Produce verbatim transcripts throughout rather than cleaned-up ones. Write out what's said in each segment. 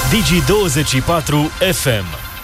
Digi douăzeci și patru F M.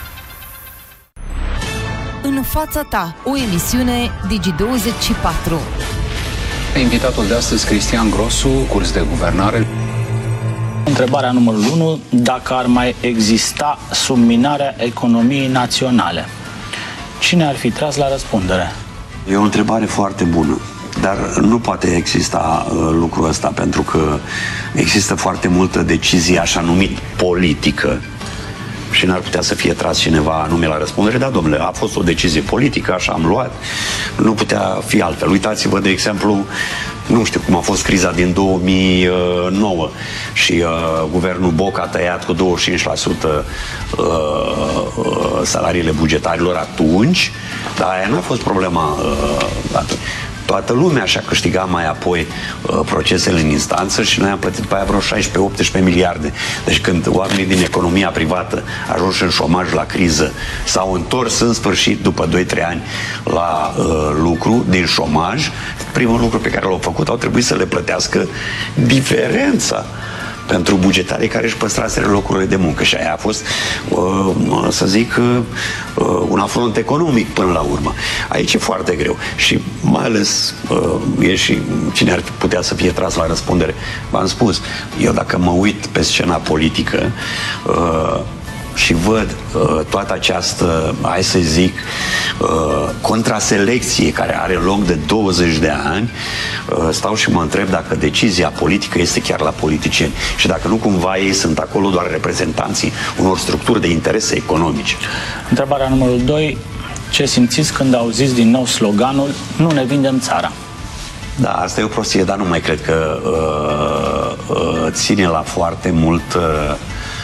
În fața ta, o emisiune Digi douăzeci și patru. Invitatul de astăzi, Cristian Grosu, curs de guvernare. Întrebarea numărul unu, dacă ar mai exista subminarea economiei naționale, cine ar fi tras la răspundere? E o întrebare foarte bună, dar nu poate exista uh, lucrul ăsta, pentru că există foarte multă decizie așa numit politică și n-ar putea să fie tras cineva anume la răspundere. Da, domnule, a fost o decizie politică, așa am luat, nu putea fi altfel. Uitați-vă, de exemplu, nu știu cum a fost criza din două mii nouă și uh, guvernul Boc a tăiat cu douăzeci și cinci la sută uh, uh, salariile bugetarilor atunci, dar aia n-a fost problema uh, atunci. Toată lumea și-a câștigat mai apoi uh, procesele în instanță și noi am plătit pe aia vreo șaisprezece optsprezece miliarde. Deci când oamenii din economia privată ajunși în șomaj la criză s-au întors în sfârșit după doi trei ani la uh, lucru din șomaj, primul lucru pe care l-au făcut, au trebuit să le plătească diferența pentru bugetarii care își păstraseră locurile de muncă. Și aia a fost, uh, să zic, uh, un afront economic până la urmă. Aici e foarte greu. Și mai ales uh, e și cine ar putea să fie tras la răspundere. V-am spus, eu dacă mă uit pe scena politică uh, și văd uh, toată această, hai să zic, uh, contraselecție care are loc de douăzeci de ani, uh, stau și mă întreb dacă decizia politică este chiar la politicieni și dacă nu cumva ei sunt acolo doar reprezentanții unor structuri de interese economice. Întrebarea numărul doi, ce simțiți când auziți din nou sloganul "Nu ne vindem țara"? Da, asta e o prostie, dar nu mai cred că uh, uh, ține la foarte mult uh,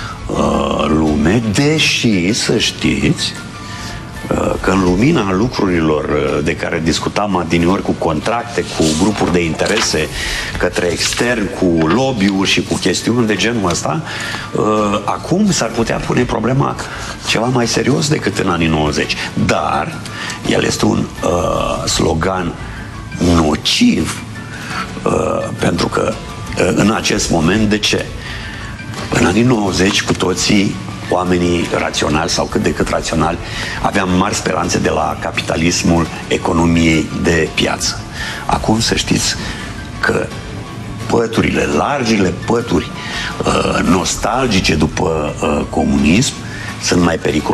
lume, deși să știți că în lumina lucrurilor de care discutam adineori, cu contracte, cu grupuri de interese către extern, cu lobby-uri și cu chestiuni de genul ăsta, acum s-ar putea pune problema ceva mai serios decât în anii nouăzeci. Dar el este un uh, slogan nociv uh, pentru că uh, în acest moment, de ce? În anii nouăzeci, cu toții, oamenii raționali sau cât de cât raționali, aveam mari speranțe de la capitalismul economiei de piață. Acum să știți că păturile, largile pături uh, nostalgice după uh, comunism sunt mai periculoase.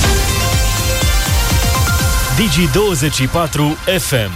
Digi douăzeci și patru F M.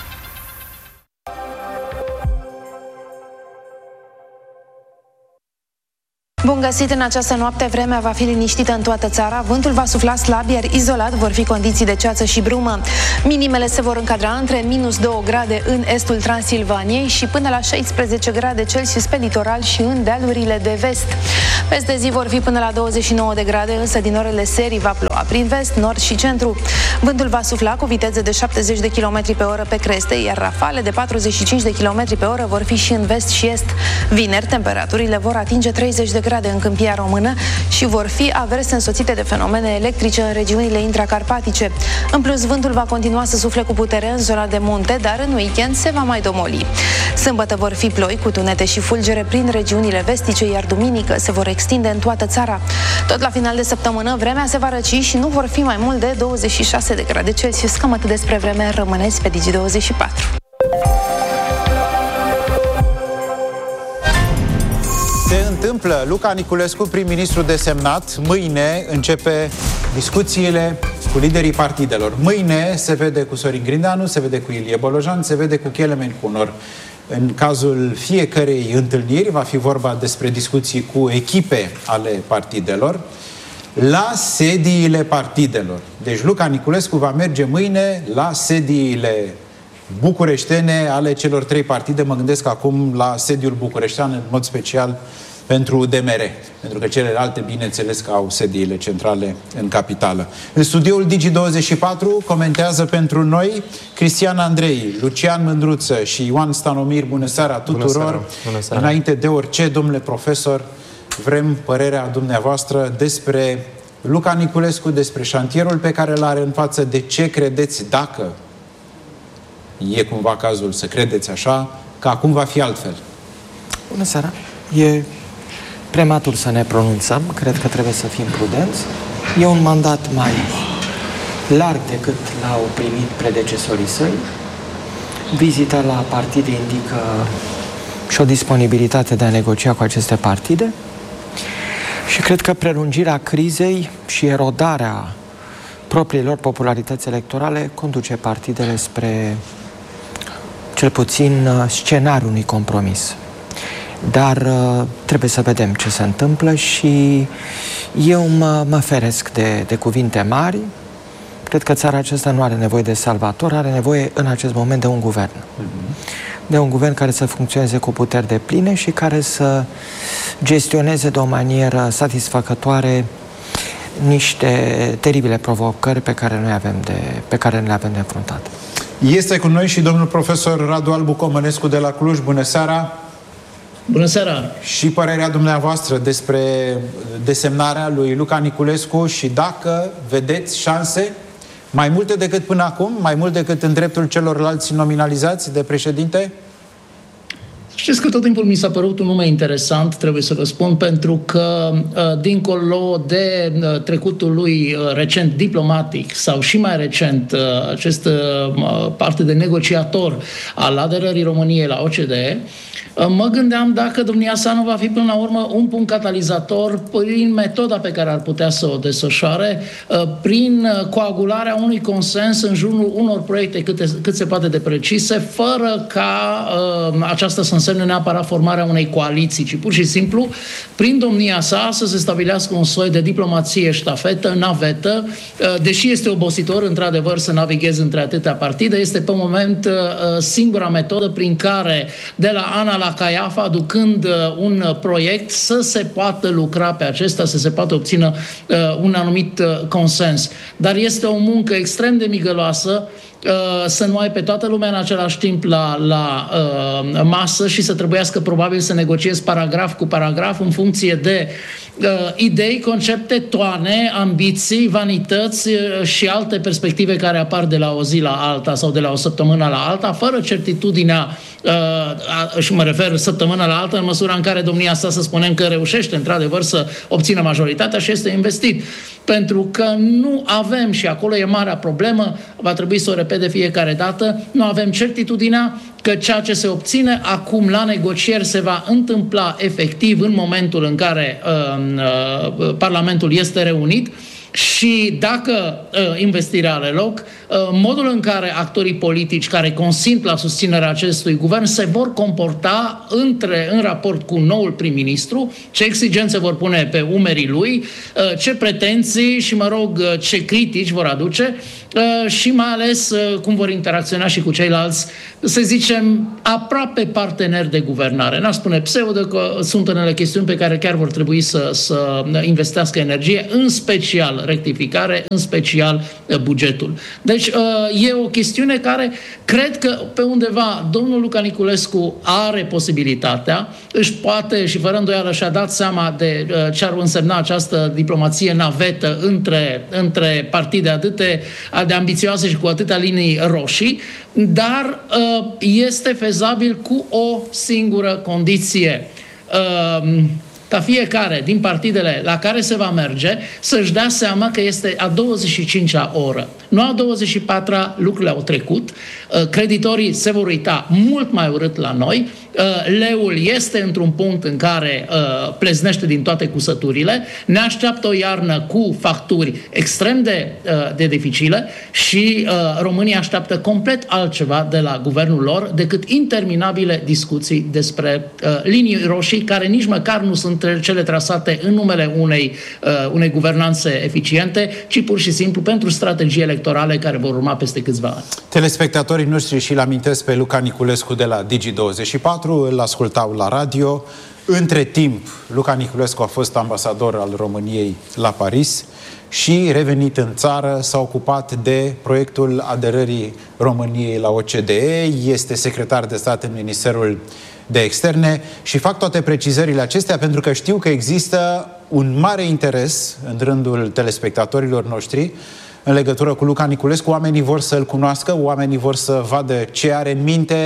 Bun găsit în această noapte, vremea va fi liniștită în toată țara, vântul va sufla slab, iar izolat vor fi condiții de ceață și brumă. Minimele se vor încadra între minus două grade în estul Transilvaniei și până la șaisprezece grade Celsius pe litoral și în dealurile de vest. Peste zi vor fi până la douăzeci și nouă de grade, însă din orele serii va ploua prin vest, nord și centru. Vântul va sufla cu viteze de șaptezeci de kilometri pe oră pe creste, iar rafale de patruzeci și cinci de kilometri pe oră vor fi și în vest și est. Vineri, temperaturile vor atinge treizeci de grade în Câmpia Română și vor fi averse însoțite de fenomene electrice în regiunile intracarpatice. În plus, vântul va continua să sufle cu putere în zona de munte, dar în weekend se va mai domoli. Sâmbătă vor fi ploi cu tunete și fulgere prin regiunile vestice, iar duminică se vor extinde în toată țara. Tot la final de săptămână, vremea se va răci și nu vor fi mai mult de douăzeci și șase de grade Celsius. Cam atât despre vreme, rămâneți pe Digi douăzeci și patru. Se întâmplă. Luca Niculescu, prim-ministru desemnat, mâine începe discuțiile cu liderii partidelor. Mâine se vede cu Sorin Grindeanu, se vede cu Ilie Bolojan, se vede cu Kelemen Cunor. În cazul fiecărei întâlniri va fi vorba despre discuții cu echipe ale partidelor la sediile partidelor. Deci Luca Niculescu va merge mâine la sediile bucureștene ale celor trei partide. Mă gândesc acum la sediul bucureștean, în mod special pentru U D M R, pentru că celelalte, bineînțeles, că au sediile centrale în capitală. În studioul Digi douăzeci și patru comentează pentru noi Cristian Andrei, Lucian Mândruță și Ioan Stanomir. Bună seara tuturor! Bună seara. Bună seara. Înainte de orice, domnule profesor, vrem părerea dumneavoastră despre Luca Niculescu, despre șantierul pe care îl are în față. De ce credeți, dacă e cumva cazul să credeți așa, că acum va fi altfel? Bună seara! E prematur să ne pronunțăm, cred că trebuie să fim prudenți. E un mandat mai larg decât l-au primit predecesorii săi. Vizita la partide indică și o disponibilitate de a negocia cu aceste partide și cred că prelungirea crizei și erodarea propriilor popularități electorale conduce partidele spre cel puțin scenariul unui compromis. Dar trebuie să vedem ce se întâmplă și eu mă, mă feresc de, de cuvinte mari. Cred că țara aceasta nu are nevoie de salvator, are nevoie în acest moment de un guvern. De un guvern care să funcționeze cu puteri de pline și care să gestioneze de o manieră satisfăcătoare niște teribile provocări pe care noi avem de, pe care le avem de înfruntat. Este cu noi și domnul profesor Radu Albu Comănescu de la Cluj. Bună seara! Bună seara! Și părerea dumneavoastră despre desemnarea lui Luca Niculescu și dacă vedeți șanse mai multe decât până acum, mai mult decât în dreptul celorlalți nominalizați de președinte? Știți că tot timpul mi s-a părut un nume interesant, trebuie să vă spun, pentru că dincolo de trecutul lui recent diplomatic sau și mai recent acest parte de negociator al aderării României la O C D E, mă gândeam dacă domnia sa nu va fi până la urmă un punct catalizator prin metoda pe care ar putea să o desfășoare, prin coagularea unui consens în jurul unor proiecte cât, cât se poate de precise, fără ca uh, aceasta să însemne neapărat formarea unei coaliții, ci pur și simplu, prin domnia sa, să se stabilească un soi de diplomație ștafetă, navetă, uh, deși este obositor, într-adevăr, să navighezi între atâtea partide, este pe moment uh, singura metodă prin care, de la Ana la Caiafa, aducând uh, un proiect, să se poată lucra pe acesta, să se poată obțină uh, un anumit uh, consens. Dar este o muncă extrem de migăloasă uh, să nu ai pe toată lumea în același timp la, la uh, masă și să trebuiască probabil să negociezi paragraf cu paragraf în funcție de uh, idei, concepte, toane, ambiții, vanități uh, și alte perspective care apar de la o zi la alta sau de la o săptămână la alta, fără certitudinea Uh, și mă refer săptămâna la altă, în măsura în care domnia sa, să spunem că reușește într-adevăr să obțină majoritatea și este investit. Pentru că nu avem, și acolo e marea problemă, va trebui să o repet de fiecare dată, nu avem certitudinea că ceea ce se obține acum la negocieri se va întâmpla efectiv în momentul în care uh, uh, Parlamentul este reunit. Și dacă uh, investirea are loc, uh, modul în care actorii politici care consimt la susținerea acestui guvern se vor comporta între, în raport cu noul prim-ministru, ce exigențe vor pune pe umerii lui, uh, ce pretenții și, mă rog, uh, ce critici vor aduce uh, și mai ales uh, cum vor interacționa și cu ceilalți, să zicem, aproape parteneri de guvernare. N-aș spune pseudo, că sunt unele chestiuni pe care chiar vor trebui să, să investească energie, în special rectificare, în special bugetul. Deci e o chestiune care cred că pe undeva domnul Luca Niculescu are posibilitatea, își poate și fără îndoială și-a dat seama de ce ar însemna această diplomație navetă între, între partide atât de ambițioase și cu atâtea linii roșii, dar este fezabil cu o singură condiție. Ca fiecare din partidele la care se va merge să-și dea seama că este a douăzeci și cincea oră. Nu a douăzeci și patra, lucrurile au trecut, creditorii se vor uita mult mai urât la noi, leul este într-un punct în care pleznește din toate cusăturile, ne așteaptă o iarnă cu facturi extrem de, de dificile și România așteaptă complet altceva de la guvernul lor decât interminabile discuții despre linii roșii care nici măcar nu sunt cele trasate în numele unei, unei guvernanțe eficiente, ci pur și simplu pentru strategii electorale care vor urma peste câțiva ani. Telespectatorii noștri și-l amintesc pe Luca Niculescu de la Digi douăzeci și patru, îl ascultau la radio. Între timp, Luca Niculescu a fost ambasador al României la Paris și, revenit în țară, s-a ocupat de proiectul aderării României la O C D E, este secretar de stat în Ministerul de Externe și fac toate precizările acestea pentru că știu că există un mare interes în rândul telespectatorilor noștri în legătură cu Luca Niculescu. Oamenii vor să-l cunoască, oamenii vor să vadă ce are în minte,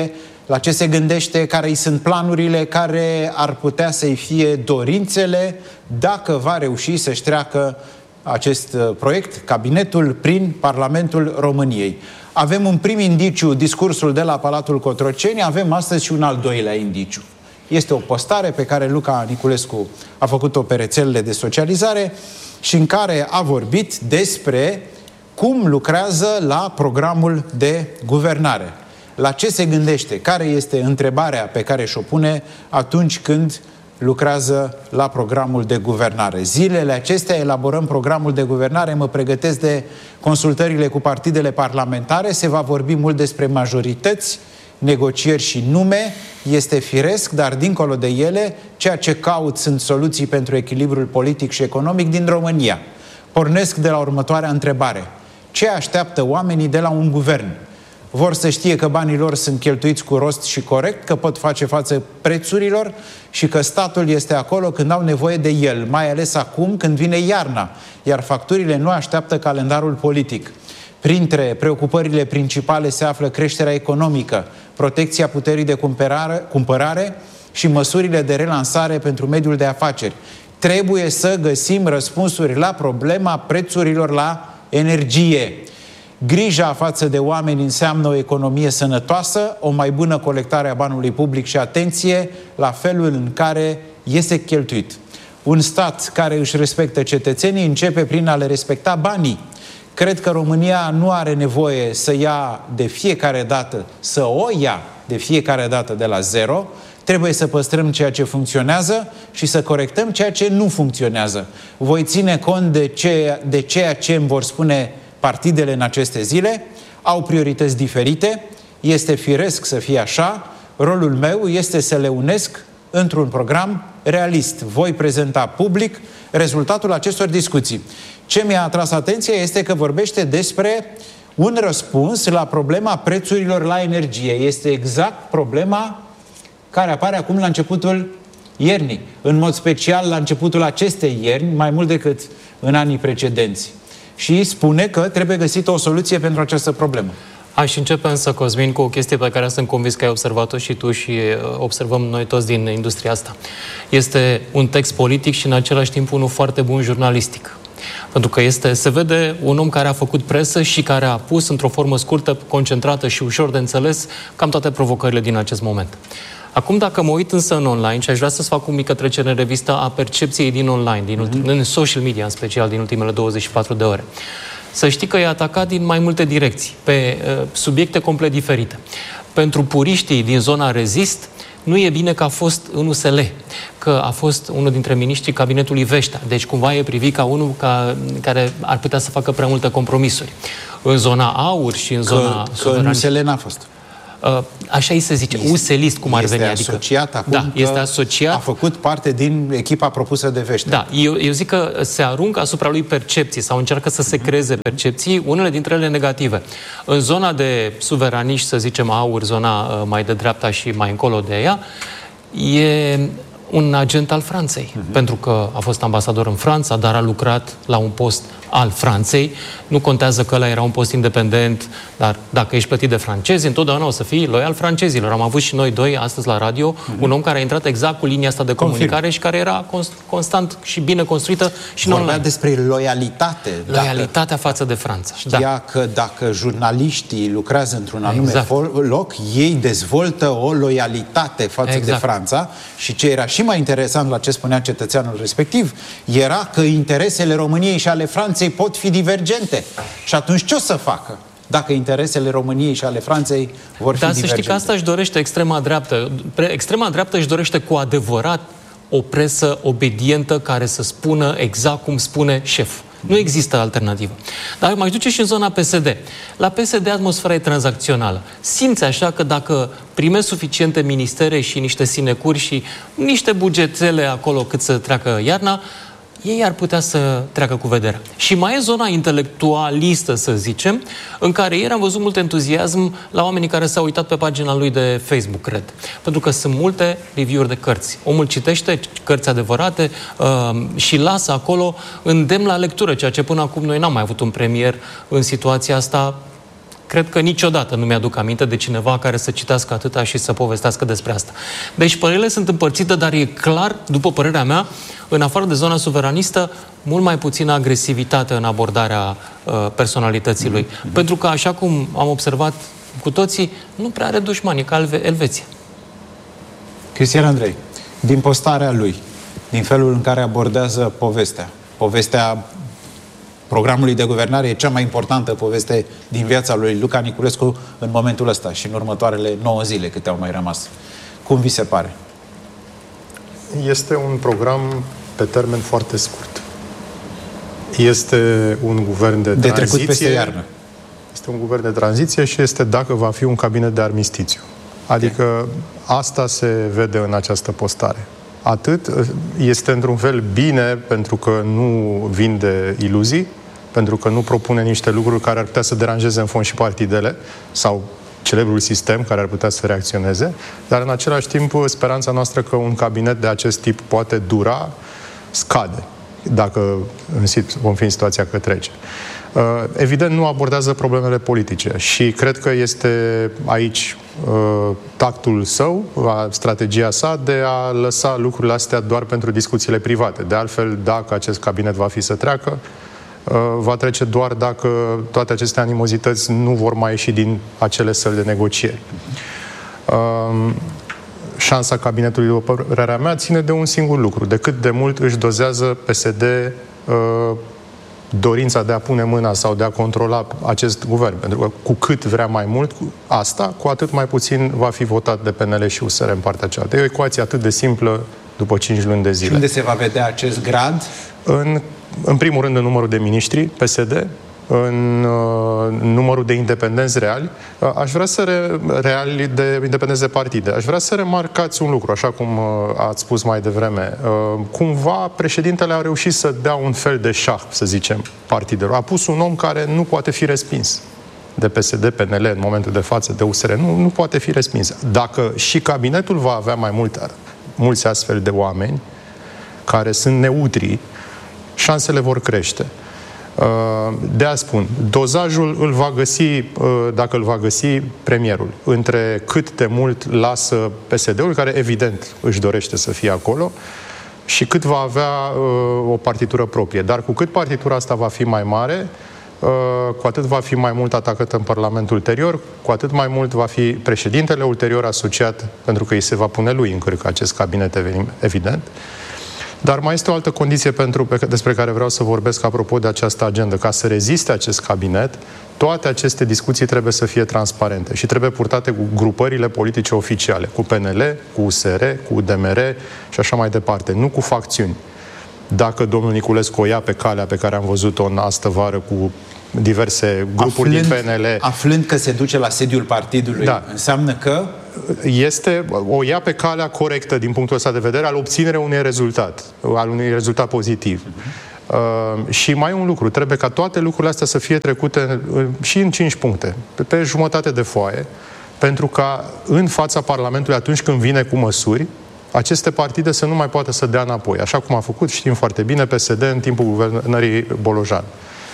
la ce se gândește, care îi sunt planurile, care ar putea să-i fie dorințele dacă va reuși să-și treacă acest proiect, cabinetul, prin Parlamentul României. Avem un prim indiciu, discursul de la Palatul Cotroceni, avem astăzi și un al doilea indiciu. Este o postare pe care Luca Niculescu a făcut-o pe rețelele de socializare și în care a vorbit despre cum lucrează la programul de guvernare. La ce se gândește? Care este întrebarea pe care și-o pune atunci când lucrează la programul de guvernare? Zilele acestea elaborăm programul de guvernare, mă pregătesc de consultările cu partidele parlamentare, se va vorbi mult despre majorități, negocieri și nume, este firesc, dar dincolo de ele, ceea ce caut sunt soluții pentru echilibrul politic și economic din România. Pornesc de la următoarea întrebare. Ce așteaptă oamenii de la un guvern? Vor să știe că banii lor sunt cheltuiți cu rost și corect, că pot face față prețurilor și că statul este acolo când au nevoie de el, mai ales acum când vine iarna, iar facturile nu așteaptă calendarul politic. Printre preocupările principale se află creșterea economică, protecția puterii de cumpărare, cumpărare și măsurile de relansare pentru mediul de afaceri. Trebuie să găsim răspunsuri la problema prețurilor la energie. Grija față de oameni înseamnă o economie sănătoasă, o mai bună colectare a banului public și atenție la felul în care este cheltuit. Un stat care își respectă cetățenii începe prin a le respecta banii. Cred că România nu are nevoie să ia de fiecare dată, să o ia de fiecare dată de la zero. Trebuie să păstrăm ceea ce funcționează și să corectăm ceea ce nu funcționează. Voi ține cont de, ce, de ceea ce îmi vor spune partidele în aceste zile, au priorități diferite, este firesc să fie așa, rolul meu este să le unesc într-un program realist. Voi prezenta public rezultatul acestor discuții. Ce mi-a atras atenția este că vorbește despre un răspuns la problema prețurilor la energie. Este exact problema care apare acum la începutul iernii, în mod special la începutul acestei ierni, mai mult decât în anii precedenți. Și spune că trebuie găsită o soluție pentru această problemă. Aș începe însă, Cosmin, cu o chestie pe care sunt convins că ai observat-o și tu și observăm noi toți din industria asta. Este un text politic și în același timp unul foarte bun jurnalistic. Pentru că este, se vede un om care a făcut presă și care a pus într-o formă scurtă, concentrată și ușor de înțeles cam toate provocările din acest moment. Acum, dacă mă uit însă în online, și aș vrea să-ți fac o mică trecere în revistă a percepției din online, din ultim, mm-hmm. în social media în special, din ultimele douăzeci și patru de ore, să știi că e atacat din mai multe direcții, pe uh, subiecte complet diferite. Pentru puriștii din zona Rezist, nu e bine că a fost în U S L, că a fost unul dintre miniștrii cabinetului Veștea, deci cumva e privit ca unul ca, care ar putea să facă prea multe compromisuri. În zona Aur și în că, zona... Că în U S L n-a fost. Așa îi se zice, U S L-ist, cum ar veni. Este asociat acum, da, este asociat. A făcut parte din echipa propusă de Veștea. Da, eu, eu zic că se aruncă asupra lui percepții sau încearcă să se creeze percepții, unele dintre ele negative. În zona de suveraniști, să zicem Aur, zona mai de dreapta și mai încolo de ea, e un agent al Franței, uh-huh. pentru că a fost ambasador în Franța, dar a lucrat la un post al Franței. Nu contează că ăla era un post independent, dar dacă ești plătit de francezi, întotdeauna o să fii loial francezilor. Am avut și noi doi astăzi la radio, uh-huh. un om care a intrat exact cu linia asta de comunicare Confirm. și care era constant și bine construită și Vorbea online. despre loialitate. Loialitatea dacă față de Franța. Știa da. că dacă jurnaliștii lucrează într-un anume exact. loc, ei dezvoltă o loialitate față exact. de Franța și ce era și mai interesant la ce spunea cetățeanul respectiv, era că interesele României și ale Franței pot fi divergente. Și atunci ce o să facă dacă interesele României și ale Franței vor fi Dar divergente? Dar să știi că asta își dorește extrema dreaptă. Extrema dreaptă își dorește cu adevărat o presă obedientă care să spună exact cum spune șeful. Nu există alternativă. Dar mai duce și în zona P S D. La P S D atmosfera e tranzacțională. Simți așa că dacă primești suficiente ministere și niște sinecuri și niște bugetele acolo cât să treacă iarna, ei ar putea să treacă cu vederea. Și mai e zona intelectualistă, să zicem, în care ieri am văzut mult entuziasm la oamenii care s-au uitat pe pagina lui de Facebook, cred. Pentru că sunt multe review-uri de cărți. Omul citește cărți adevărate uh, și lasă acolo îndemn la lectură, ceea ce până acum noi n-am mai avut un premier în situația asta Cred că niciodată nu mi-aduc aminte de cineva care să citească atâta și să povestească despre asta. Deci părerile sunt împărțite, dar e clar, după părerea mea, în afară de zona suveranistă, mult mai puțină agresivitate în abordarea uh, personalității lui. Mm-hmm. Pentru că, așa cum am observat cu toții, nu prea are dușmani, ca Elveția. Cristian Andrei, din postarea lui, din felul în care abordează povestea, povestea programului de guvernare e cea mai importantă poveste din viața lui Luca Niculescu în momentul ăsta și în următoarele nouă zile câte au mai rămas. Cum vi se pare? Este un program pe termen foarte scurt. Este un guvern de, de tranziție. trecut peste iarnă. Este un guvern de tranziție și este dacă va fi un cabinet de armistițiu. Adică asta se vede în această postare. Atât, este într-un fel bine pentru că nu vinde iluzii, pentru că nu propune niște lucruri care ar putea să deranjeze în fond și partidele sau celebrul sistem care ar putea să reacționeze, dar în același timp speranța noastră că un cabinet de acest tip poate dura scade, dacă vom fi în situația că trece. Evident, nu abordează problemele politice și cred că este aici tactul său, strategia sa de a lăsa lucrurile astea doar pentru discuțiile private. De altfel, dacă acest cabinet va fi să treacă, va trece doar dacă toate aceste animozități nu vor mai ieși din acele săli de negocieri. Șansa cabinetului, după părerea mea, ține de un singur lucru, de cât de mult își dozează P S D dorința de a pune mâna sau de a controla acest guvern. Pentru că cu cât vrea mai mult asta, cu atât mai puțin va fi votat de P N L și U S R în partea cealaltă. E o ecuație atât de simplă după cinci luni de zile. Și unde se va vedea acest grad? În, în primul rând în numărul de miniștri P S D, în uh, numărul de independenți reali. Uh, aș vrea să re, reali de independenți de partide. Aș vrea să remarcați un lucru, așa cum uh, ați spus mai devreme. Uh, cumva președintele a reușit să dea un fel de șah, să zicem, partidelor. A pus un om care nu poate fi respins de P S D, P N L, în momentul de față, de U S R. Nu, nu poate fi respins. Dacă și cabinetul va avea mai mult, mulți astfel de oameni care sunt neutri, șansele vor crește. De a spun, dozajul îl va găsi, dacă îl va găsi premierul, între cât de mult lasă P S D-ul, care evident își dorește să fie acolo, și cât va avea o partitură proprie. Dar cu cât partitura asta va fi mai mare, cu atât va fi mai mult atacată în Parlamentul ulterior, cu atât mai mult va fi președintele ulterior asociat, pentru că îi se va pune lui în cârcă acest cabinet, evident. Dar mai este o altă condiție pentru, despre care vreau să vorbesc apropo de această agendă. Ca să reziste acest cabinet, toate aceste discuții trebuie să fie transparente și trebuie purtate cu grupările politice oficiale, cu P N L, cu U S R, cu U D M R și așa mai departe, nu cu facțiuni. Dacă domnul Niculescu o ia pe calea pe care am văzut-o în astă-vară cu diverse grupuri aflând, din P N L... Aflând că se duce la sediul partidului, da, înseamnă că... Este, o ia pe calea corectă din punctul ăsta de vedere al obținerea unui rezultat, al unui rezultat pozitiv. Uh-huh. Uh, și mai un lucru, trebuie ca toate lucrurile astea să fie trecute uh, și în cinci puncte, pe, pe jumătate de foaie, pentru ca în fața Parlamentului, atunci când vine cu măsuri, aceste partide să nu mai poată să dea înapoi, așa cum a făcut, știm foarte bine, P S D în timpul guvernării Bolojan.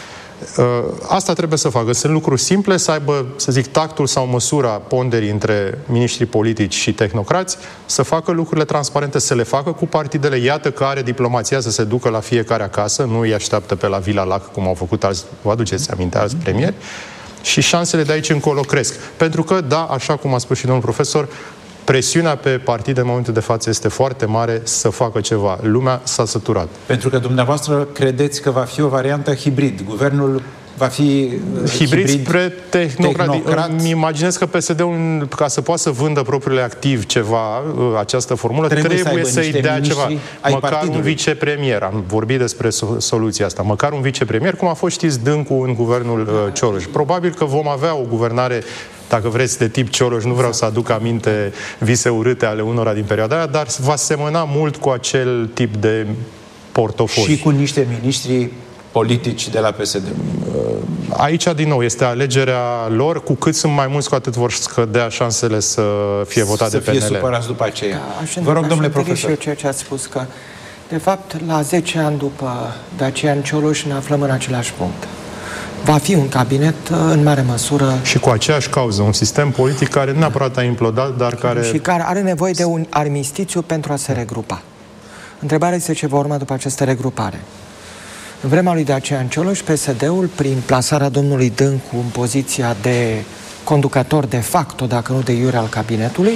Asta trebuie să facă. Sunt lucruri simple, să aibă, să zic, tactul sau măsura ponderii între miniștrii politici și tehnocrați, să facă lucrurile transparente, să le facă cu partidele. Iată că are diplomația să se ducă la fiecare acasă, nu îi așteaptă pe la Vila Lac, cum au făcut alți, vă aduceți aminte, alți premieri, și șansele de aici încolo cresc. Pentru că, da, așa cum a spus și domnul profesor, presiunea pe partide în momentul de față este foarte mare să facă ceva. Lumea s-a săturat. Pentru că dumneavoastră credeți că va fi o variantă hibrid. Guvernul va fi hibrid, hibrid spre tehnocrat. Îmi imaginez că P S D-ul, ca să poată să vândă propriile activ ceva, această formulă, trebuie, trebuie să să-i dea ceva. Măcar partidului. Un vicepremier. Am vorbit despre soluția asta. Măcar un vicepremier, cum a fost, știți, Dâncu în guvernul uh, Cioloș. Probabil că vom avea o guvernare, dacă vreți, de tip Cioloș, nu vreau să aduc aminte vise urâte ale unora din perioada aia, dar va semăna mult cu acel tip de portofoliu. Și cu niște miniștri politici de la P S D. Aici, din nou, este alegerea lor. Cu cât sunt mai mulți, cu atât vor scădea șansele să fie votate de P N L. Să fie supărați după aceea. Da, aș, Vă rog, aș domnule profesor. Și eu ceea ce ați spus, că, de fapt, la zece ani după Dacian Cioloș ne aflăm în același punct. Va fi un cabinet în mare măsură... Și cu aceeași cauză, un sistem politic care neapărat a implodat, dar care... Și care are nevoie de un armistițiu pentru a se regrupa. Întrebarea este ce va urma după această regrupare. În vremea lui Dacian Cioloș, P S D-ul, prin plasarea domnului Dâncu în poziția de conducător de facto, dacă nu de iure, al cabinetului,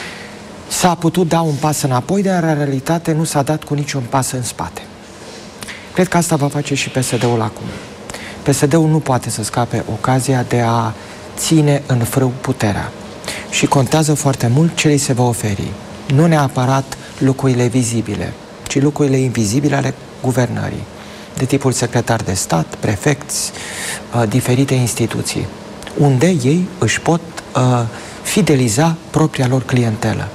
s-a putut da un pas înapoi, dar în realitate nu s-a dat cu niciun pas în spate. Cred că asta va face și P S D-ul acum. P S D-ul nu poate să scape ocazia de a ține în frâu puterea. Și contează foarte mult ce li se va oferi. Nu neapărat lucrurile vizibile, ci lucrurile invizibile ale guvernării, de tipul secretar de stat, prefecți, uh, diferite instituții, unde ei își pot uh, fideliza propria lor clientelă.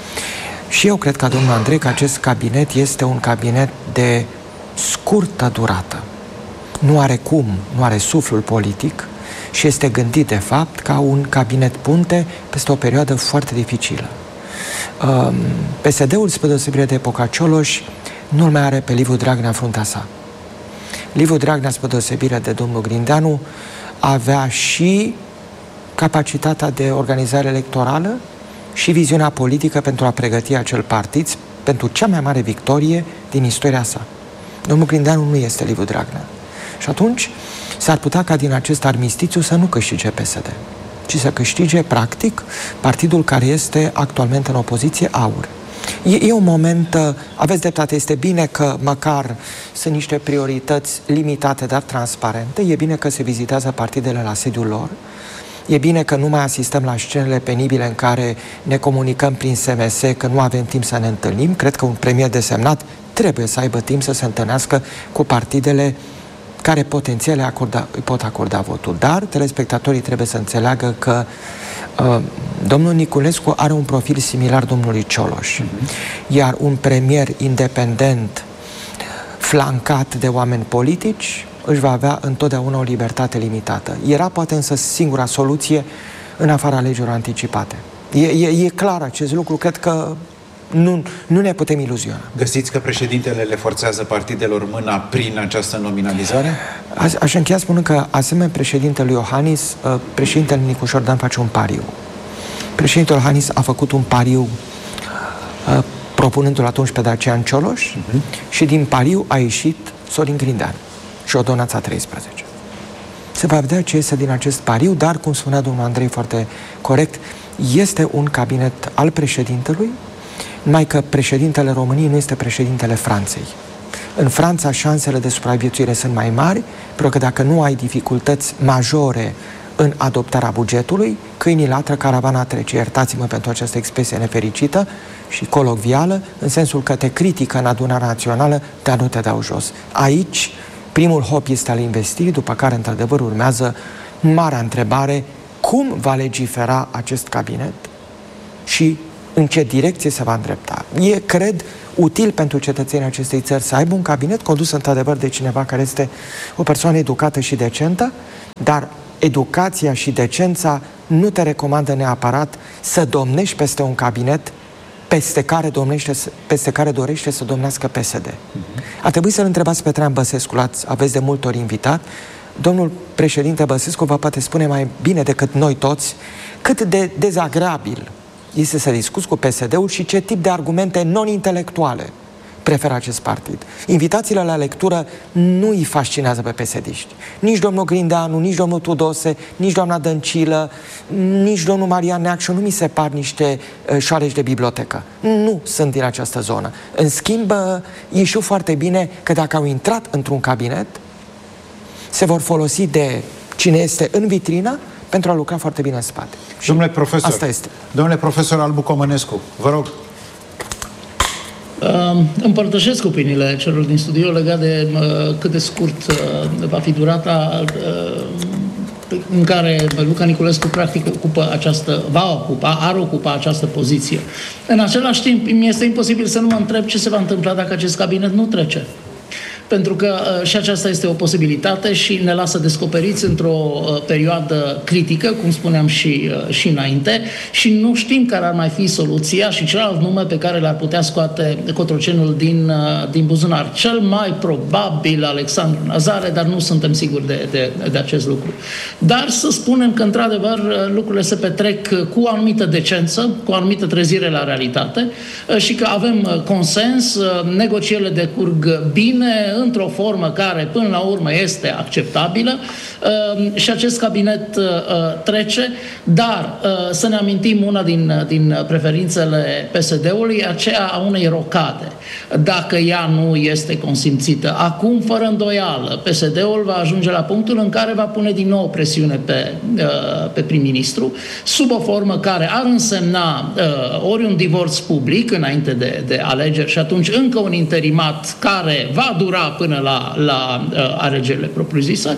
Și eu cred, ca domnul Andrei, că acest cabinet este un cabinet de scurtă durată. Nu are cum, nu are suflul politic și este gândit, de fapt, ca un cabinet punte peste o perioadă foarte dificilă. Uh, P S D-ul, spre deosebire de epoca Cioloș, nu-l mai are pe Liviu Dragnea în fruntea sa. Liviu Dragnea, spre deosebire de domnul Grindeanu, avea și capacitatea de organizare electorală și viziunea politică pentru a pregăti acel partid pentru cea mai mare victorie din istoria sa. Domnul Grindeanu nu este Liviu Dragnea. Și atunci s-ar putea ca din acest armistițiu să nu câștige P S D, ci să câștige, practic, partidul care este actualmente în opoziție, AUR. E, e un moment, aveți dreptate, este bine că măcar sunt niște priorități limitate, dar transparente, e bine că se vizitează partidele la sediul lor, e bine că nu mai asistăm la scenele penibile în care ne comunicăm prin S M S că nu avem timp să ne întâlnim. Cred că un premier desemnat trebuie să aibă timp să se întâlnească cu partidele care potențial acorda, îi pot acorda votul. Dar telespectatorii trebuie să înțeleagă că uh, domnul Niculescu are un profil similar domnului Cioloș. Mm-hmm. Iar un premier independent, flancat de oameni politici, își va avea întotdeauna o libertate limitată. Era poate însă singura soluție în afara alegerilor anticipate. E, e, e clar acest lucru, cred că nu, nu ne putem iluziona. Găsiți că președintele le forțează partidelor mâna prin această nominalizare? A, aș încheia spunând că, asemenea președintelui Iohannis, președintele Nicu Șordan face un pariu. Președintele Iohannis a făcut un pariu propunându-l atunci pe Dacian Cioloș uh-huh. și din pariu a ieșit Sorin Grindeanu și Ordonanța treisprezece. Se va vedea ce iese din acest pariu, dar, cum spunea domnul Andrei foarte corect, este un cabinet al președintelui, numai că președintele României nu este președintele Franței. În Franța șansele de supraviețuire sunt mai mari, pentru că dacă nu ai dificultăți majore în adoptarea bugetului, câinii latră, caravana trece. Iertați-mă pentru această expresie nefericită și colocvială, în sensul că te critică în adunarea națională, dar nu te dau jos. Aici, primul hop este al investirii, după care, într-adevăr, urmează marea întrebare: cum va legifera acest cabinet și în ce direcție se va îndrepta? E, cred, util pentru cetățenii acestei țări să aibă un cabinet condus, într-adevăr, de cineva care este o persoană educată și decentă, dar educația și decența nu te recomandă neapărat să domnești peste un cabinet peste care, domnește, peste care dorește să domnească P S D. Uh-huh. A trebuit să-l întrebați pe Traian Băsescu, l-ați, aveți de multe ori invitat. Domnul președinte Băsescu vă poate spune mai bine decât noi toți cât de dezagreabil este să discuți cu P S D-ul și ce tip de argumente non-intelectuale preferă acest partid. Invitațiile la lectură nu îi fascinează pe P S D-ști. Nici domnul Grindeanu, nici domnul Tudose, nici doamna Dăncilă, nici domnul Marian Neacșu nu mi se par niște uh, șoareci de bibliotecă. Nu sunt din această zonă. În schimb, ei știu foarte bine că dacă au intrat într-un cabinet, se vor folosi de cine este în vitrină pentru a lucra foarte bine în spate. Domnule profesor, asta este. Domnule profesor Albu Comănescu, vă rog. Uh, împărtășesc opiniile celor din studio legat de uh, cât de scurt uh, va fi durata uh, în care Luca Niculescu practic ocupă această, va ocupa, ar ocupa această poziție. În același timp, mi este imposibil să nu mă întreb ce se va întâmpla dacă acest cabinet nu trece. pentru că uh, și aceasta este o posibilitate și ne lasă descoperiți într-o uh, perioadă critică, cum spuneam și, uh, și înainte, și nu știm care ar mai fi soluția și celălalt nume pe care l-ar putea scoate Cotrocenul din, uh, din buzunar. Cel mai probabil Alexandru Nazare, dar nu suntem siguri de, de, de acest lucru. Dar să spunem că, într-adevăr, lucrurile se petrec cu o anumită decență, cu o anumită trezire la realitate și că avem consens, negocierile decurg bine, într-o formă care, până la urmă, este acceptabilă și acest cabinet trece, dar să ne amintim una din, din preferințele P S D-ului, aceea a unei rocade. Dacă ea nu este consimțită acum, fără îndoială, P S D-ul va ajunge la punctul în care va pune din nou presiune pe, pe prim-ministru, sub o formă care ar însemna ori un divorț public înainte de, de alegeri și atunci încă un interimat care va dura până la, la alegerile propriu-zise,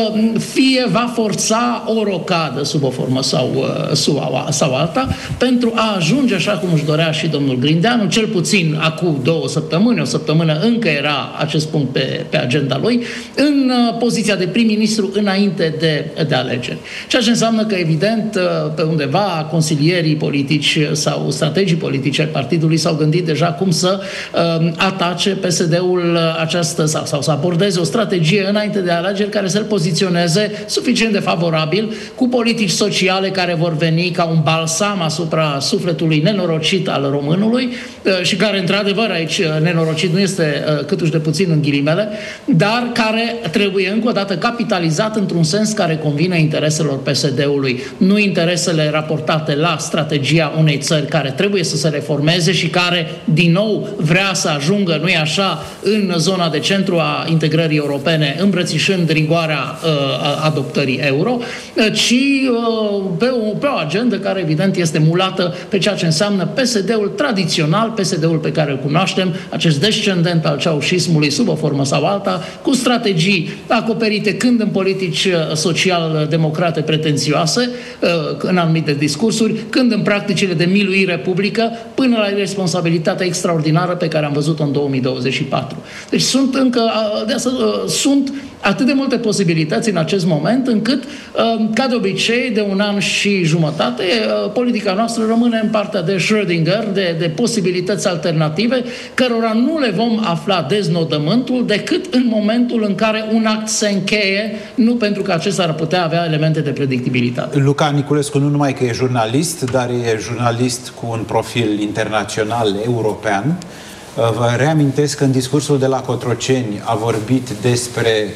fie va forța o rocadă sub o formă sau, sau, sau alta, pentru a ajunge, așa cum își dorea și domnul Grindeanu, cel puțin acum două săptămâni, o săptămână încă era acest punct pe, pe agenda lui, în poziția de prim-ministru înainte de, de alegeri. Ceea ce înseamnă că, evident, pe undeva consilierii politici sau strategii politice ai partidului s-au gândit deja cum să uh, atace P S D-ul această, sau, sau să abordeze o strategie înainte de alegeri care să-l poziționeze suficient de favorabil, cu politici sociale care vor veni ca un balsam asupra sufletului nenorocit al românului uh, și care, într-adevăr, aici nenorocit nu este uh, câtuși de puțin în ghilimele, dar care trebuie încă o dată capitalizat într-un sens care convine intereselor P S D-ului, nu interesele raportate la strategia unei țări care trebuie să se reformeze și care, din nou, vrea să ajungă, nu-i așa, în zona de centru a integrării europene, îmbrățișând rigoarea uh, adoptării euro, ci uh, pe, o, pe o agendă care, evident, este mulată pe ceea ce înseamnă P S D-ul tradițional, P S D-ul pe care îl cunoaștem, acest descendent al ceaușismului sub o formă sau alta, cu strategii acoperite când în politici social-democrate pretențioase, în anumite discursuri, când în practicile de miluire publică, până la responsabilitatea extraordinară pe care am văzut-o în două mii douăzeci și patru. Deci sunt încă, de asta, sunt atât de multe posibilități în acest moment, încât, ca de obicei, de un an și jumătate, politica noastră rămâne în partea de Schrödinger, de, de posibilități alternative, cărora nu le vom afla deznodământul decât în momentul în care un act se încheie, nu pentru că acesta ar putea avea elemente de predictibilitate. Luca Niculescu nu numai că e jurnalist, dar e jurnalist cu un profil internațional, european. Vă reamintesc că în discursul de la Cotroceni a vorbit despre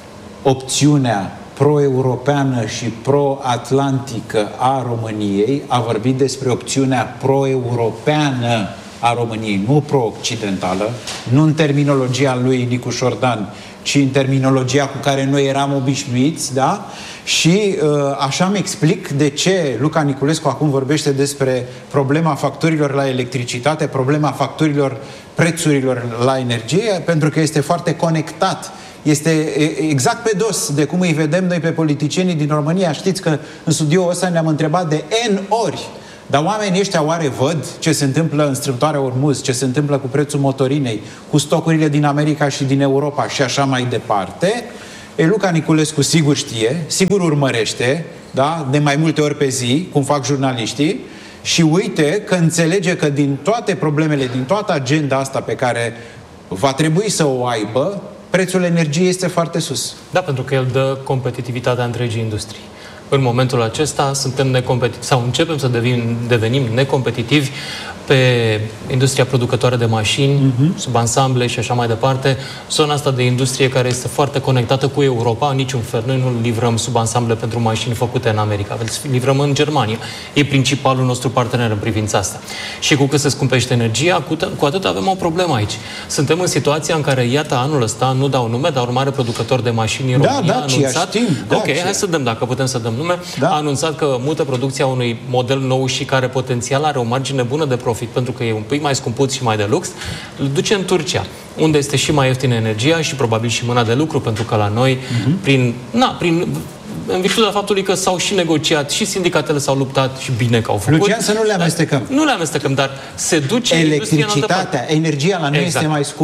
opțiunea pro-europeană și pro-atlantică a României, a vorbit despre opțiunea pro-europeană a României, nu pro-occidentală, nu în terminologia lui Nicu Șordan, ci în terminologia cu care noi eram obișnuiți, da? Și așa îmi explic de ce Luca Niculescu acum vorbește despre problema facturilor la electricitate, problema facturilor prețurilor la energie, pentru că este foarte conectat. Este exact pe dos de cum îi vedem noi pe politicienii din România. Știți că în studioul ăsta ne-am întrebat de N ori: dar oamenii ăștia oare văd ce se întâmplă în strâmtoarea Ormuz, ce se întâmplă cu prețul motorinei, cu stocurile din America și din Europa și așa mai departe? E, Luca Niculescu sigur știe, sigur urmărește, da? De mai multe ori pe zi, cum fac jurnaliștii, și uite că înțelege că din toate problemele, din toată agenda asta pe care va trebui să o aibă, prețul energiei este foarte sus. Da, pentru că el dă competitivitatea întregii industrii. În momentul acesta suntem necompetitivi sau începem să devenim, devenim necompetitivi pe industria producătoare de mașini, uh-huh. subansamble și așa mai departe. Zona asta de industrie care este foarte conectată cu Europa, în niciun fel. Noi nu livrăm subansamble pentru mașini făcute în America, livrăm în Germania. E principalul nostru partener în privința asta. Și cu cât se scumpește energia, cu, cu atât avem o problemă aici. Suntem în situația în care, iată, anul ăsta, nu dau nume, dar un mare producător de mașini în da, România da, a anunțat... Știm, da, ok, hai să dăm, dacă putem să dăm nume. Da. A anunțat că mută producția unui model nou și care potențial are o margine bună de profit, pentru că e un pic mai scumpuț și mai de lux, îl duce în Turcia, unde este și mai ieftină energia și probabil și mâna de lucru, pentru că la noi, uh-huh. prin, na, prin, în virtutea faptului că s-au și negociat, și sindicatele s-au luptat și bine că au făcut. Lucian, să nu le amestecăm. Nu le amestecăm, dar se duce electricitatea, energia la noi exact. Este mai scumpă.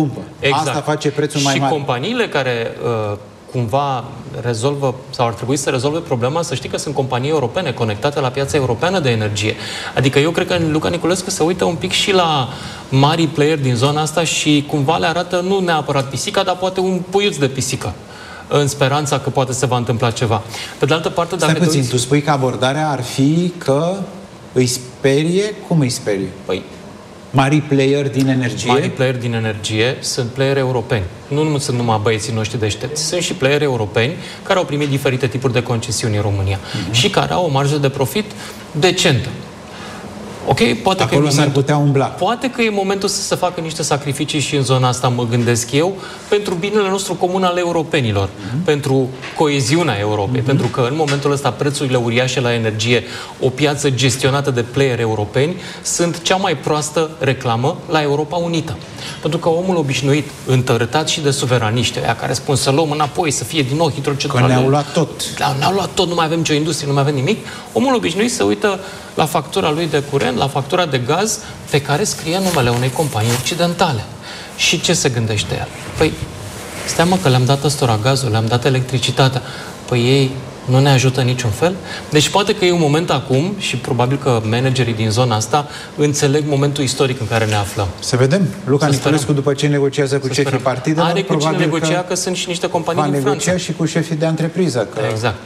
Exact. Asta face prețul mai și mare. Și companiile care uh, cumva rezolvă sau ar trebui să rezolve problema, să știi că sunt companii europene conectate la piața europeană de energie. Adică eu cred că Luca Niculescu se uită un pic și la mari player din zona asta și cumva le arată nu neapărat pisica, dar poate un puiuț de pisică, în speranța că poate se va întâmpla ceva. Pe de altă parte, dacă Stai puțin, uiți... tu spui că abordarea ar fi că îi sperie? Cum îi sperie? Păi, mari player din energie? Mari player din energie sunt player europeni. Nu, nu sunt numai băieții noștri deștepți. Sunt și player europeni care au primit diferite tipuri de concesiuni în România uh-huh. și care au o marjă de profit decentă. Ok? Poate Acolo că e s-ar momentul, putea umbla. Poate că e momentul să se facă niște sacrificii și în zona asta, mă gândesc eu, pentru binele nostru comun al europenilor, uh-huh. pentru coeziunea Europei, uh-huh. pentru că în momentul ăsta prețurile uriașe la energie, o piață gestionată de player europeni, sunt cea mai proastă reclamă la Europa Unită. Pentru că omul obișnuit, întărătat și de suveraniști, aia care spun să luăm înapoi, să fie din nou hidrocentrale. Că ne-au luat tot. Da, ne-au luat tot, nu mai avem nicio industrie, nu mai avem nimic. Omul obișnuit se uită la factura lui de curent, la factura de gaz, pe care scrie numele unei companii occidentale. Și ce se gândește el? Păi, stai mă că le-am dat ăstora gazul, le-am dat electricitatea. Păi ei nu ne ajută niciun fel. Deci poate că e un moment acum și probabil că managerii din zona asta înțeleg momentul istoric în care ne aflăm. Să vedem. Luca Să Niculescu, sperăm. după ce negociază cu Să șefii sperăm. partidelor, Are cu cine probabil negocia, că, că sunt și niște companii va din negocia Franța. și cu șefii de antrepriză. Că exact.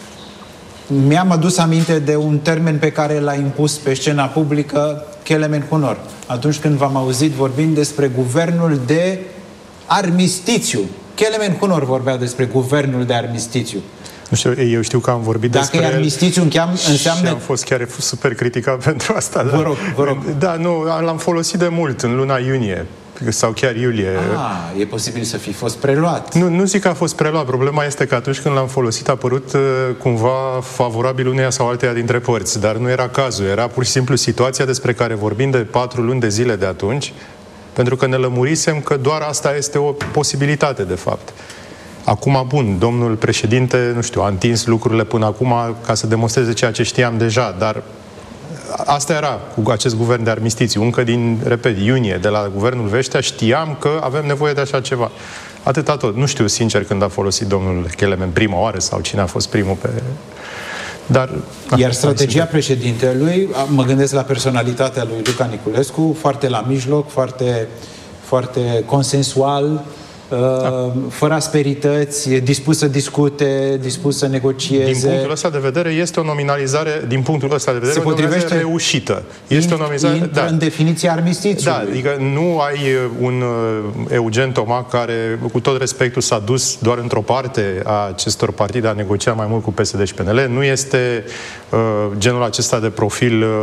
Mi-am adus aminte de un termen pe care l-a impus pe scena publică Kelemen Hunor, atunci când v-am auzit vorbind despre guvernul de armistițiu. Kelemen Hunor vorbea despre guvernul de armistițiu. Nu știu, eu știu că am vorbit Dacă despre e armistițiu, înseamnă... Și am fost chiar super criticat pentru asta. Vă rog, vă rog. Da, nu, l-am folosit de mult, în luna iunie sau chiar iulie. Ah, e posibil să fi fost preluat. Nu, nu zic că a fost preluat. Problema este că atunci când l-am folosit a părut uh, cumva favorabil uneia sau alteia dintre părți, dar nu era cazul. Era pur și simplu situația despre care vorbim de patru luni de zile de atunci, pentru că ne lămurisem că doar asta este o posibilitate, de fapt. Acum, bun, domnul președinte, nu știu, a întins lucrurile până acum ca să demonstreze ceea ce știam deja, dar asta era cu acest guvern de armistițiu. Încă din, repet, iunie, de la guvernul Vestea, știam că avem nevoie de așa ceva. Atâta tot. Nu știu, sincer, când a folosit domnul Kelemen prima oară sau cine a fost primul pe... Dar... Iar strategia președintelui, mă gândesc la personalitatea lui Luca Niculescu, foarte la mijloc, foarte, foarte consensual, Da. fără asperități, e dispus să discute, dispus să negocieze. Din punctul ăsta de vedere, este o nominalizare, din punctul ăsta de vedere, Se o nominalizare potrivește, reușită. Este o nominalizare, intră da. în definiția armistițiului. Da, adică nu ai un uh, Eugen Toma care, cu tot respectul, s-a dus doar într-o parte a acestor partide a negocia mai mult cu P S D și P N L. Nu este uh, genul acesta de profil uh,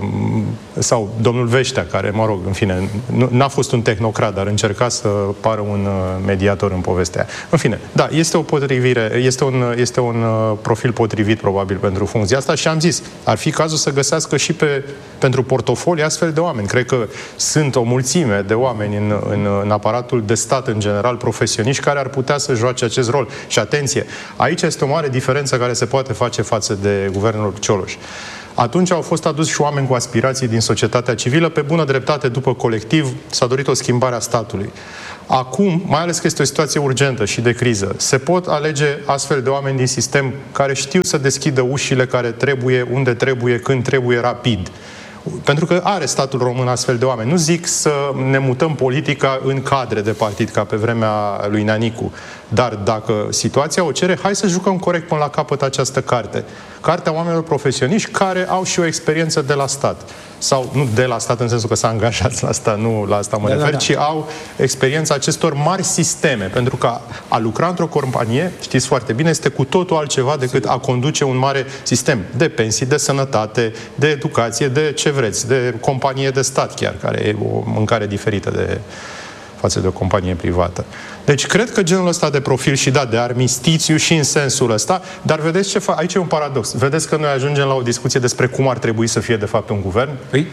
sau domnul Veștea, care, mă rog, în fine, nu, n-a fost un tehnocrat, dar încerca să pară un uh, mediator în povestea aia. În fine, da, este o potrivire, este un, este un uh, profil potrivit probabil pentru funcția asta și am zis, ar fi cazul să găsească și pe, pentru portofolii astfel de oameni. Cred că sunt o mulțime de oameni în, în, în aparatul de stat în general, profesioniști, care ar putea să joace acest rol. Și atenție, aici este o mare diferență care se poate face față de guvernul Cioloș. Atunci au fost aduși și oameni cu aspirații din societatea civilă, pe bună dreptate, după colectiv, s-a dorit o schimbare a statului. Acum, mai ales că este o situație urgentă și de criză, se pot alege astfel de oameni din sistem care știu să deschidă ușile care trebuie, unde trebuie, când trebuie, rapid. Pentru că are statul român astfel de oameni. Nu zic să ne mutăm politica în cadre de partid, ca pe vremea lui Neanicu. Dar dacă situația o cere, hai să jucăm corect până la capăt această carte. Cartea oamenilor profesioniști care au și o experiență de la stat. Sau nu de la stat în sensul că s-a angajat la asta, nu la asta mă da, refer, da, da. ci au experiența acestor mari sisteme. Pentru că a lucra într-o companie, știți foarte bine, este cu totul altceva decât Sigur. a conduce un mare sistem de pensii, de sănătate, de educație, de ce vreți, de companie de stat chiar, care e o mâncare diferită de față de o companie privată. Deci, cred că genul ăsta de profil și da, de armistițiu și în sensul ăsta, dar vedeți ce fa- aici e un paradox. Vedeți că noi ajungem la o discuție despre cum ar trebui să fie de fapt un guvern? Păi?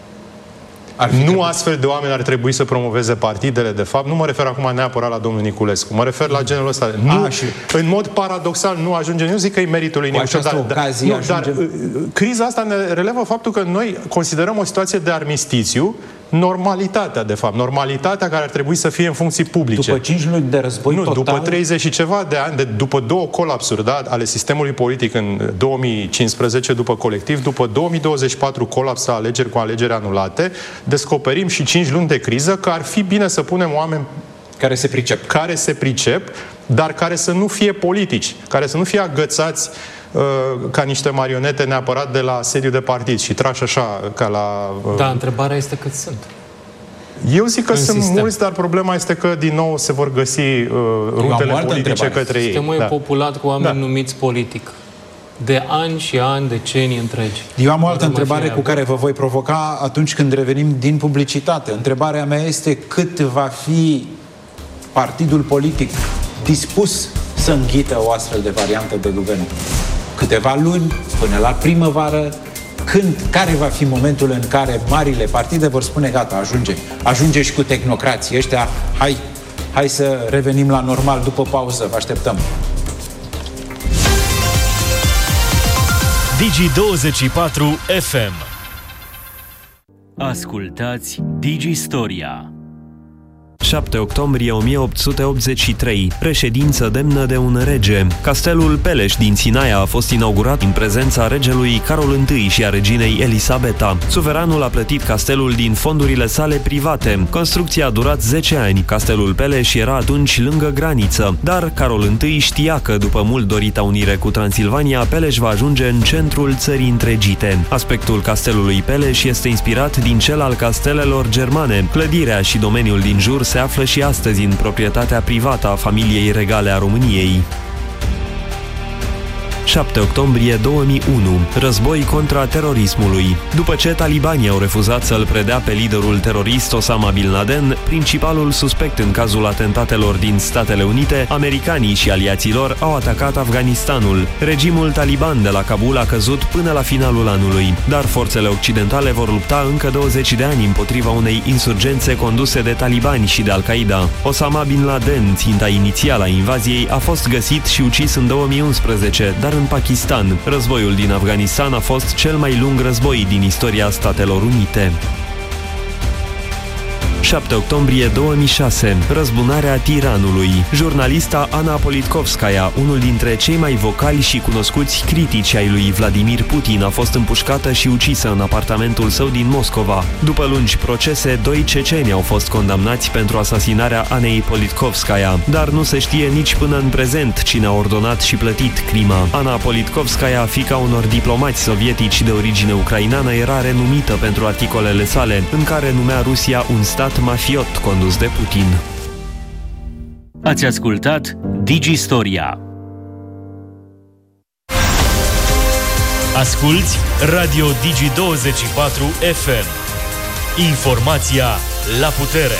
Nu trebui. Astfel de oameni ar trebui să promoveze partidele, de fapt. Nu mă refer acum neapărat la domnul Niculescu. Mă refer la genul ăsta. Nu, A, și... În mod paradoxal nu ajungem. Nu zic că e meritul lui Niculescu. Dar, ocazie nu, dar criza asta ne relevă faptul că noi considerăm o situație de armistițiu normalitatea, de fapt. Normalitatea care ar trebui să fie în funcții publice. După cinci luni de război nu, total... după treizeci și ceva de ani, de, după două colapsuri, da, ale sistemului politic în două mii cincisprezece, după colectiv, după două mii douăzeci și patru colaps, alegeri cu alegeri anulate, descoperim și cinci luni de criză că ar fi bine să punem oameni care se pricep. Care se pricep, dar care să nu fie politici, care să nu fie agățați uh, ca niște marionete neapărat de la sediu de partid și trași așa ca la... Uh... Da, întrebarea este cât sunt. Eu zic că în sunt sistem. mulți, dar problema este că din nou se vor găsi uh, rutele politice întrebare. Către ei. Sistemul e da. populat cu oameni da. numiți politic. De ani și ani, decenii întregi. Eu am o altă întrebare cu care vă voi provoca atunci când revenim din publicitate. Întrebarea mea este cât va fi partidul politic dispus să înghită o astfel de variantă de guvern? Câteva luni, până la primăvară, când, care va fi momentul în care marile partide vor spune gata, ajunge, ajunge și cu tehnocrații ăștia, hai, hai să revenim la normal după pauză, vă așteptăm. Digi douăzeci și patru F M. Ascultați Digi Storia. șapte octombrie o mie opt sute optzeci și trei. Reședință demnă de un rege. Castelul Peleș din Sinaia a fost inaugurat în prezența regelui Carol I și a reginei Elisabeta. Suveranul a plătit castelul din fondurile sale private. Construcția a durat zece ani. Castelul Peleș era atunci lângă graniță, dar Carol I știa că după mult dorita unire cu Transilvania, Peleș va ajunge în centrul țării întregite. Aspectul castelului Peleș este inspirat din cel al castelelor germane. Clădirea și domeniul din jur se află și astăzi în proprietatea privată a familiei regale a României. șapte octombrie două mii unu. Război contra terorismului. După ce talibanii au refuzat să-l predea pe liderul terorist Osama Bin Laden, principalul suspect în cazul atentatelor din Statele Unite, americanii și aliații lor au atacat Afganistanul. Regimul taliban de la Kabul a căzut până la finalul anului, dar forțele occidentale vor lupta încă douăzeci de ani împotriva unei insurgențe conduse de talibani și de Al-Qaeda. Osama Bin Laden, ținta inițială a invaziei, a fost găsit și ucis în două mii unsprezece, dar în Pakistan. Războiul din Afganistan a fost cel mai lung război din istoria Statelor Unite. șapte octombrie două mii șase. Răzbunarea tiranului. Jurnalista Ana Politkovskaya, unul dintre cei mai vocali și cunoscuți critici ai lui Vladimir Putin, a fost împușcată și ucisă în apartamentul său din Moscova. După lungi procese, doi ceceni au fost condamnați pentru asasinarea Anei Politkovskaya, dar nu se știe nici până în prezent cine a ordonat și plătit crima. Ana Politkovskaya, fiica unor diplomați sovietici de origine ucraineană, era renumită pentru articolele sale, în care numea Rusia un stat mafiot condus de Putin. Ați ascultat Digi Storia. Asculți Radio Digi douăzeci și patru F M. Informația la putere.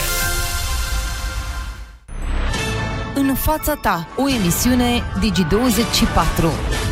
În fața ta, o emisiune Digi douăzeci și patru.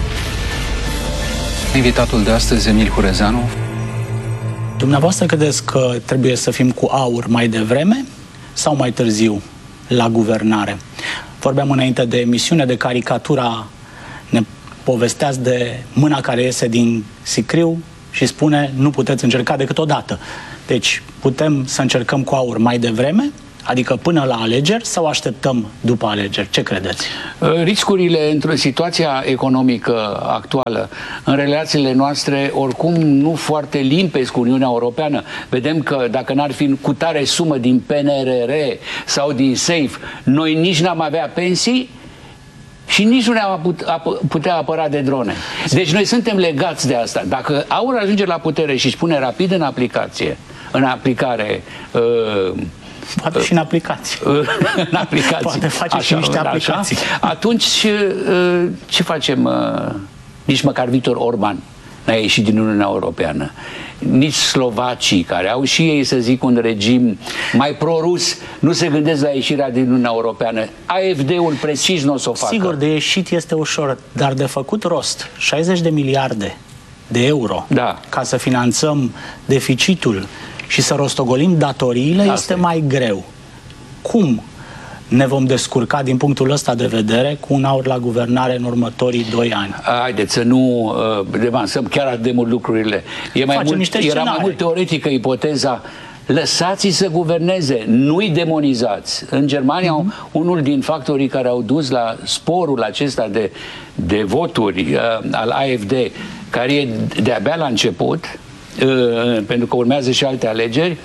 Invitatul de astăzi, Emil Hurezeanu. Dumneavoastră credeți că trebuie să fim cu aur mai devreme sau mai târziu la guvernare? Vorbeam înainte de emisiune, de caricatura, ne povesteați de mâna care iese din sicriu și spune nu puteți încerca decât o dată. Deci putem să încercăm cu aur mai devreme, adică până la alegeri, sau așteptăm după alegeri? Ce credeți? Riscurile într-o situație economică actuală, în relațiile noastre, oricum nu foarte limpezi cu Uniunea Europeană. Vedem că dacă n-ar fi cu tare sumă din P N R R sau din SAFE, noi nici n-am avea pensii și nici nu ne-am putea apăra de drone. Deci noi suntem legați de asta. Dacă AUR ajunge la putere și își pune rapid în aplicație, în aplicare... Uh, Poate și în aplicații. În aplicații. Poate face așa, și niște aplicații. Așa. Atunci, ce facem? Nici măcar Victor Orban n-a ieșit din Uniunea Europeană. Nici slovacii, care au și ei, să zic, un regim mai pro-rus, nu se gândesc la ieșirea din Uniunea Europeană. A F D-ul precis nu o să o facă. Sigur, de ieșit este ușor, dar de făcut rost șaizeci de miliarde de euro, da, ca să finanțăm deficitul și să rostogolim datoriile, asta este mai greu. Cum ne vom descurca din punctul ăsta de vedere cu un AUR la guvernare în următorii doi ani? Haideți să nu uh, devansăm chiar atât de mult lucrurile. E mai mult, era mai mult teoretică ipoteza Lăsați-i să guverneze, nu-i demonizați. În Germania, uh-huh. unul din factorii care au dus la sporul acesta de, de voturi uh, al A F D, care e de-abia la început, uh, pentru că urmează și alte alegeri,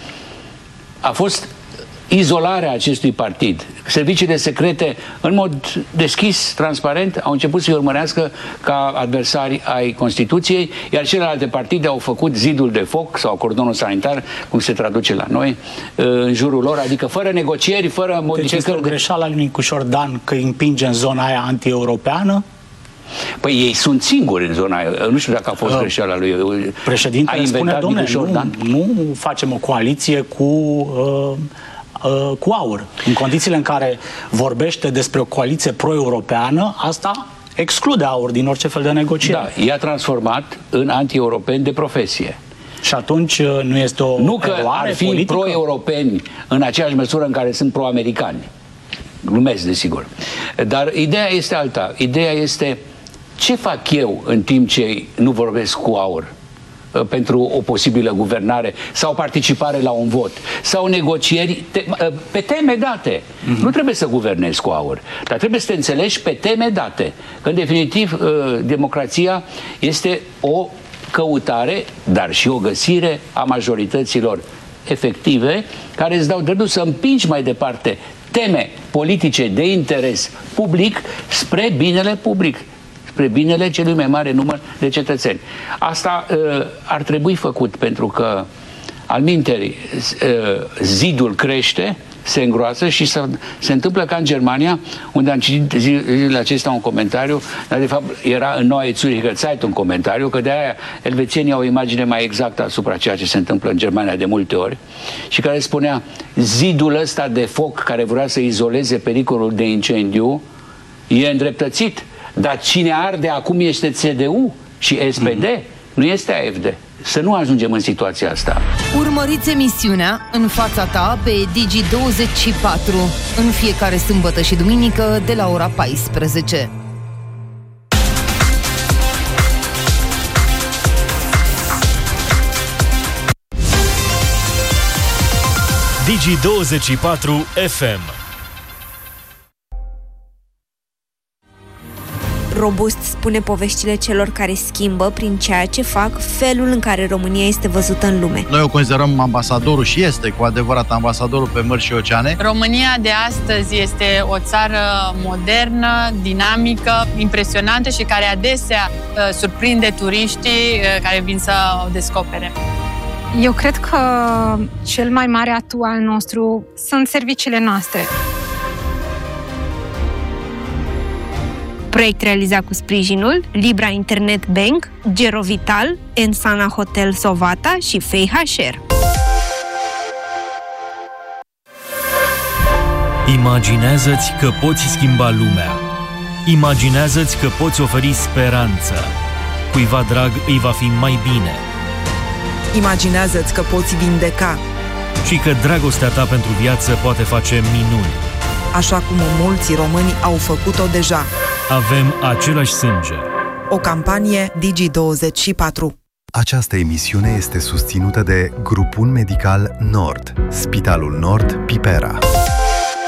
a fost izolarea acestui partid. Serviciile secrete, în mod deschis, transparent, au început să-i urmărească ca adversari ai Constituției, iar celelalte partide au făcut zidul de foc sau cordonul sanitar, cum se traduce la noi, în jurul lor, adică fără negocieri, fără modificări. Deci este o greșeală lui Nicușor Dan că îi împinge în zona aia anti-europeană? Păi ei sunt singuri în zona aia. Nu știu dacă a fost uh, greșeala lui. Președintele spune, domnule, nu, nu facem o coaliție cu... Uh, cu AUR. În condițiile în care vorbește despre o coaliție pro-europeană, asta exclude AUR din orice fel de negociere. Da, i-a transformat în anti-europeni de profesie. Și atunci nu este o Nu că ar fi politică? Pro-europeni în aceeași măsură în care sunt pro-americani. Glumesc, desigur. Dar ideea este alta. Ideea este ce fac eu în timp ce nu vorbesc cu AUR pentru o posibilă guvernare sau participare la un vot sau negocieri te pe teme date. Mm-hmm. Nu trebuie să guvernezi cu AUR, dar trebuie să te înțelegi pe teme date. Că, în definitiv, democrația este o căutare, dar și o găsire a majorităților efective care îți dau dreptul să împingi mai departe teme politice de interes public spre binele public, spre binele celui mai mare număr de cetățeni. Asta uh, ar trebui făcut, pentru că alminteri uh, zidul crește, se îngroasă și se, se întâmplă ca în Germania, unde am citit zilele acestea un comentariu, dar de fapt era în Neue Zürcher Zeitung un comentariu, că de aia elvețienii au o imagine mai exactă asupra ceea ce se întâmplă în Germania de multe ori, și care spunea: zidul ăsta de foc care vrea să izoleze pericolul de incendiu e îndreptățit, dar cine arde acum este C D U și S P D, mm-hmm. nu este A F D. Să nu ajungem în situația asta. Urmăriți emisiunea În fața ta pe Digi douăzeci și patru în fiecare sâmbătă și duminică de la ora paisprezece. Digi douăzeci și patru F M. Robust spune poveștile celor care schimbă, prin ceea ce fac, felul în care România este văzută în lume. Noi o considerăm ambasadorul și este cu adevărat ambasadorul pe mări și oceane. România de astăzi este o țară modernă, dinamică, impresionantă și care adesea uh, surprinde turiștii uh, care vin să o descopere. Eu cred că cel mai mare atu al nostru sunt serviciile noastre. Proiect realizat cu sprijinul Libra Internet Bank, Gerovital, Ensana Hotel Sovata și F H R. Imaginează-ți că poți schimba lumea. Imaginează-ți că poți oferi speranță. Cuiva drag îi va fi mai bine. Imaginează-ți că poți vindeca. Și că dragostea ta pentru viață poate face minuni. Așa cum mulți români au făcut-o deja. Avem același sânge. O campanie Digi douăzeci și patru. Această emisiune este susținută de Grupul Medical Nord, Spitalul Nord Pipera.